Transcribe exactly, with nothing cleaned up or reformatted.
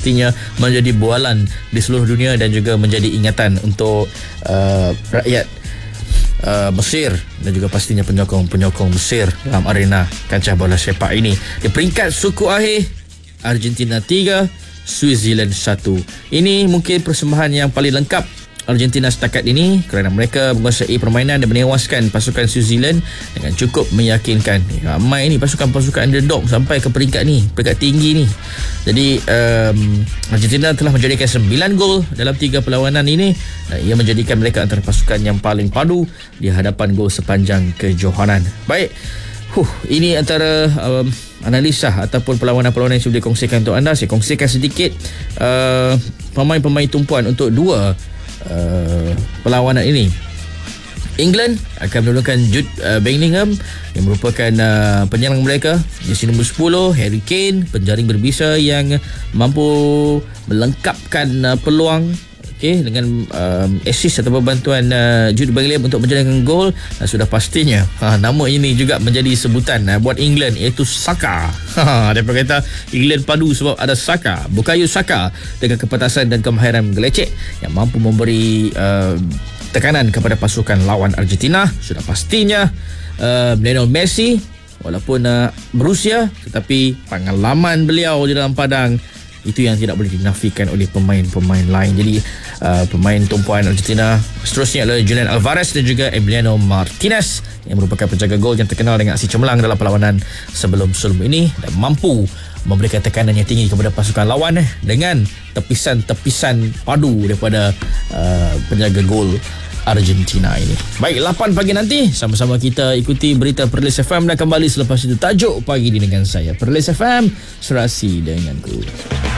pastinya menjadi bualan di seluruh dunia dan juga menjadi ingatan untuk uh, rakyat Uh, Mesir dan juga pastinya penyokong-penyokong Mesir dalam arena kancah bola sepak ini. Di peringkat suku akhir, Argentina tiga, Switzerland satu. Ini mungkin persembahan yang paling lengkap Argentina setakat ini kerana mereka menguasai permainan dan menewaskan pasukan Switzerland dengan cukup meyakinkan. Ramai ni pasukan-pasukan underdog sampai ke peringkat ni, peringkat tinggi ni. Jadi um, Argentina telah menjadikan sembilan gol dalam tiga perlawanan ini dan ia menjadikan mereka antara pasukan yang paling padu di hadapan gol sepanjang kejohanan. Baik, huh, ini antara um, analisa ataupun perlawanan-perlawanan yang sudah dikongsikan untuk anda. Saya kongsikan sedikit uh, pemain-pemain tumpuan untuk dua Uh, perlawanan ini. England akan menurunkan Jude uh, Bellingham yang merupakan uh, penyerang mereka, jersey nombor sepuluh. Harry Kane, penjaring berbisa yang mampu melengkapkan uh, peluang okay, dengan um, assist atau bantuan uh, Jude Bellingham untuk menjaringkan gol. Dan sudah pastinya ha, nama ini juga menjadi sebutan uh, buat England, iaitu Saka. Ha, dia kata England padu sebab ada Saka, Bukayo Saka dengan kepatasan dan kemahiran gelecek yang mampu memberi uh, tekanan kepada pasukan lawan Argentina. Sudah pastinya uh, Lionel Messi walaupun uh, berusia, tetapi pengalaman beliau di dalam padang itu yang tidak boleh dinafikan oleh pemain-pemain lain. Jadi uh, pemain tumpuan Argentina seterusnya adalah Julian Alvarez dan juga Emiliano Martinez yang merupakan penjaga gol yang terkenal dengan aksi cemerlang dalam perlawanan sebelum-sebelum ini dan mampu memberikan tekanan yang tinggi kepada pasukan lawan eh, dengan tepisan-tepisan padu daripada uh, penjaga gol Argentina ini. Baik, lapan pagi nanti sama-sama kita ikuti berita Perlis F M dan kembali selepas itu tajuk pagi ini dengan saya Perlis F M, serasi denganku.